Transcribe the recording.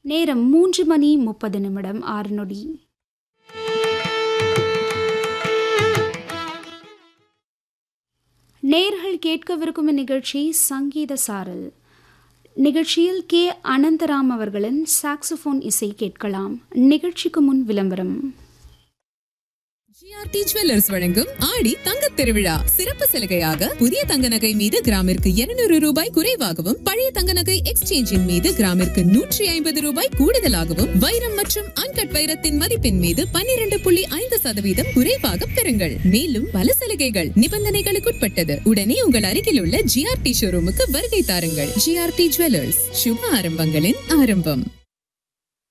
நேரம் 3:30 6 நேர்கள் கேட்கவிருக்கும் நிகழ்ச்சி சங்கீத சாரல். நிகழ்ச்சியில் கே அனந்தராம் அவர்களின் சாக்ஸோஃபோன் இசை கேட்கலாம். நிகழ்ச்சிக்கு முன் விளம்பரம். ஜிஆர்டி ஜுவல்லர்ஸ் வழங்கும் ஆடி தங்கத் திருவிழா சிறப்பு சலுகையாக புதிய தங்க நகை மீது கிராமிற்கு 200 ரூபாய் குறைவாகவும், பழைய தங்க நகை எக்ஸ்சேஞ்சின் மீது கிராமிற்கு 150 ரூபாய் கூடுதலாகவும், வைரம் மற்றும் அன்கட் வைரத்தின் மதிப்பின் மீது 12.5% குறைவாக பெறுங்கள். மேலும் பல சலுகைகள் நிபந்தனைகளுக்குட்பட்டது. உடனே உங்கள் அருகில் உள்ள ஜிஆர்டி ஷோரூமுக்கு வருகை தாருங்கள். ஜிஆர்டி ஜுவல்லர்ஸ், சுப ஆரம்பங்களின் ஆரம்பம்.